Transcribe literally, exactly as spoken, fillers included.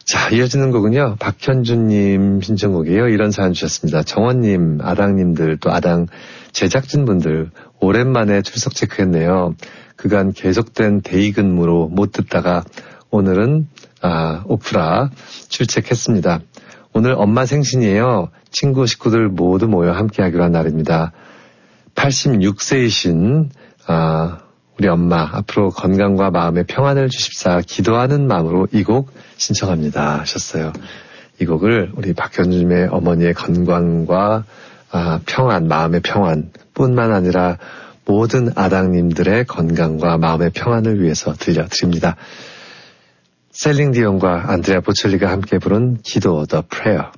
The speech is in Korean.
자, 이어지는 곡은요, 박현주님 신청곡이에요. 이런 사연 주셨습니다. 정원님, 아당님들, 또 아당 제작진분들, 오랜만에 출석 체크했네요. 그간 계속된 대의 근무로 못 듣다가 오늘은, 아, 오프라 출첵했습니다. 오늘 엄마 생신이에요. 친구 식구들 모두 모여 함께 하기로 한 날입니다. 팔십육 세이신, 아, 우리 엄마 앞으로 건강과 마음의 평안을 주십사 기도하는 마음으로 이 곡 신청합니다 하셨어요. 이 곡을 우리 박현주님의 어머니의 건강과 아, 평안, 마음의 평안 뿐만 아니라 모든 아당님들의 건강과 마음의 평안을 위해서 들려드립니다. 셀링 디온과 안드레아 보첼리가 함께 부른 기도 The Prayer.